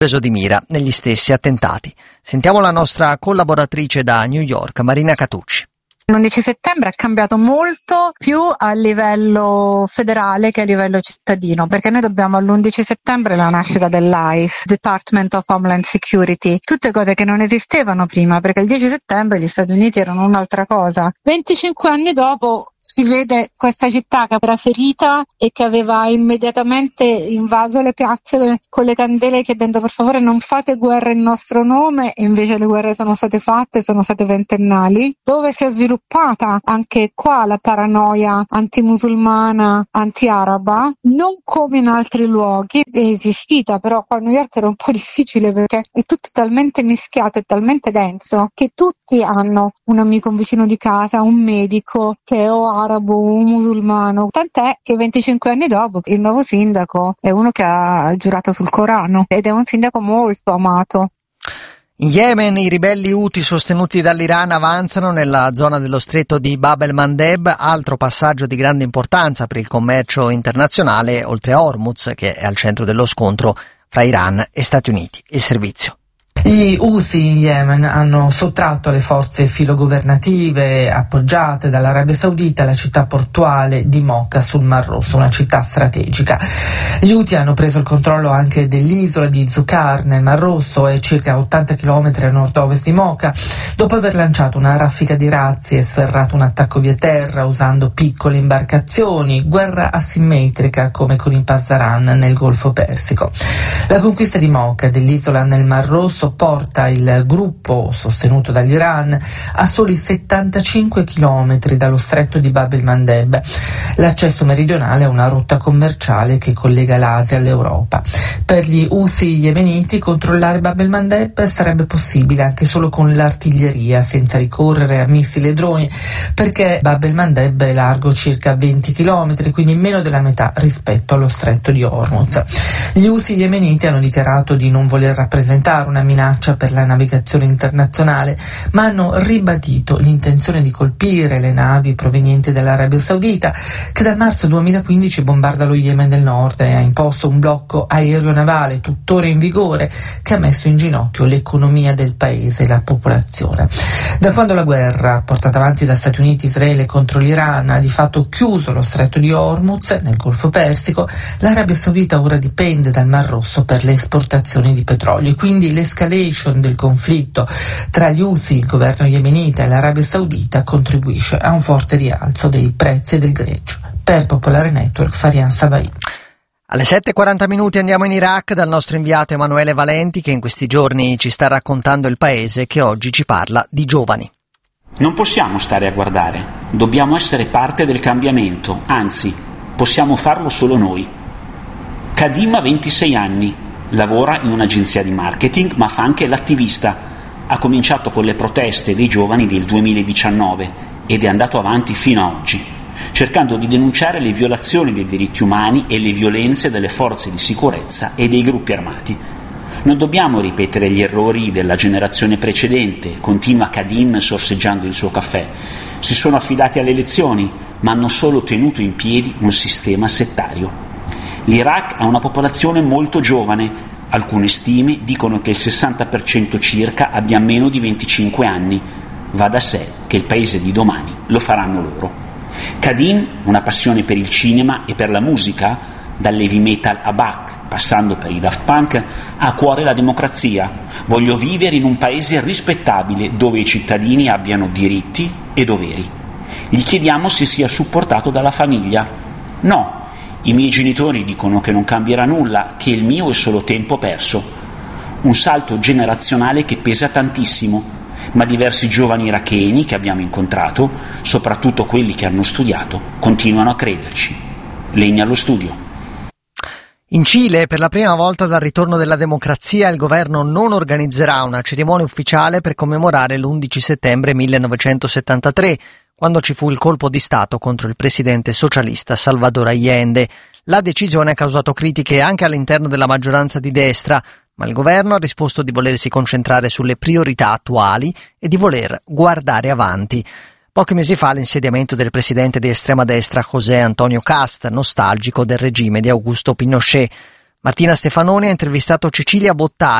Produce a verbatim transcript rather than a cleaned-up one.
preso di mira negli stessi attentati. Sentiamo la nostra collaboratrice da New York, Marina Catucci. L'undici settembre è cambiato molto più a livello federale che a livello cittadino, perché noi dobbiamo all'undici settembre la nascita dell'I C E, Department of Homeland Security, tutte cose che non esistevano prima, perché il dieci settembre gli Stati Uniti erano un'altra cosa. venticinque anni dopo si vede questa città che era ferita e che aveva immediatamente invaso le piazze con le candele chiedendo per favore non fate guerra in nostro nome, e invece le guerre sono state fatte, sono state ventennali, dove si è sviluppata anche qua la paranoia antimusulmana, anti-araba, non come in altri luoghi, è esistita, però qua a New York era un po' difficile perché è tutto talmente mischiato e talmente denso che tutti hanno un amico, un vicino di casa, un medico che è o arabo o musulmano, tant'è che venticinque anni dopo il nuovo sindaco è uno che ha giurato sul Corano ed è un sindaco molto amato. In Yemen i ribelli Houthi sostenuti dall'Iran avanzano nella zona dello stretto di Bab el-Mandeb, altro passaggio di grande importanza per il commercio internazionale, oltre a Hormuz, che è al centro dello scontro fra Iran e Stati Uniti. Il servizio. Gli Houthi in Yemen hanno sottratto alle forze filogovernative appoggiate dall'Arabia Saudita la città portuale di Mocha sul Mar Rosso, una città strategica. Gli Houthi hanno preso il controllo anche dell'isola di Zukar nel Mar Rosso, e circa ottanta chilometri a nord-ovest di Mocha, dopo aver lanciato una raffica di razzi e sferrato un attacco via terra usando piccole imbarcazioni, guerra asimmetrica come con i Pasdaran nel Golfo Persico. La conquista di Mocha dell'isola nel Mar Rosso porta il gruppo sostenuto dall'Iran a soli settantacinque chilometri dallo stretto di Bab el-Mandeb. L'accesso meridionale è una rotta commerciale che collega l'Asia all'Europa. Per gli Houthi yemeniti controllare Bab el-Mandeb sarebbe possibile anche solo con l'artiglieria, senza ricorrere a missili e droni, perché Bab el-Mandeb è largo circa venti chilometri, quindi meno della metà rispetto allo stretto di Hormuz. Gli Houthi yemeniti hanno dichiarato di non voler rappresentare una minaccia per la navigazione internazionale, ma hanno ribadito l'intenzione di colpire le navi provenienti dall'Arabia Saudita, che dal marzo duemilaquindici bombarda lo Yemen del Nord e ha imposto un blocco aereo-navale tuttora in vigore che ha messo in ginocchio l'economia del paese e la popolazione. Da quando la guerra portata avanti da Stati Uniti e Israele contro l'Iran ha di fatto chiuso lo stretto di Hormuz nel Golfo Persico, l'Arabia Saudita ora dipende dal Mar Rosso per le esportazioni di petrolio, e quindi l'escalation del conflitto tra gli Houthi, il governo yemenita, e l'Arabia Saudita contribuisce a un forte rialzo dei prezzi del greggio. Per Popolare Network, Farian Savai. Alle sette e quaranta minuti andiamo in Iraq dal nostro inviato Emanuele Valenti, che in questi giorni ci sta raccontando il paese, che oggi ci parla di giovani. Non possiamo stare a guardare, dobbiamo essere parte del cambiamento, anzi, possiamo farlo solo noi. Kadim ha ventisei anni, lavora in un'agenzia di marketing, ma fa anche l'attivista. Ha cominciato con le proteste dei giovani del duemiladiciannove ed è andato avanti fino a oggi, cercando di denunciare le violazioni dei diritti umani e le violenze delle forze di sicurezza e dei gruppi armati. Non dobbiamo ripetere gli errori della generazione precedente, continua Kadim sorseggiando il suo caffè. Si sono affidati alle elezioni, ma hanno solo tenuto in piedi un sistema settario. L'Iraq ha una popolazione molto giovane, alcune stime dicono che il sessanta per cento circa abbia meno di venticinque anni. Va da sé che il paese di domani lo faranno loro. Kadim, una passione per il cinema e per la musica, dall'heavy metal a Bach, passando per i Daft Punk, ha a cuore la democrazia. Voglio vivere in un paese rispettabile dove i cittadini abbiano diritti e doveri. Gli chiediamo se sia supportato dalla famiglia. No. I miei genitori dicono che non cambierà nulla, che il mio è solo tempo perso. Un salto generazionale che pesa tantissimo, ma diversi giovani iracheni che abbiamo incontrato, soprattutto quelli che hanno studiato, continuano a crederci. Legna allo studio. In Cile, per la prima volta dal ritorno della democrazia, il governo non organizzerà una cerimonia ufficiale per commemorare l'undici settembre millenovecentosettantatré, quando ci fu il colpo di Stato contro il presidente socialista Salvador Allende. La decisione ha causato critiche anche all'interno della maggioranza di destra, ma il governo ha risposto di volersi concentrare sulle priorità attuali e di voler guardare avanti. Pochi mesi fa l'insediamento del presidente di estrema destra José Antonio Cast, nostalgico del regime di Augusto Pinochet. Martina Stefanoni ha intervistato Cecilia Bottari,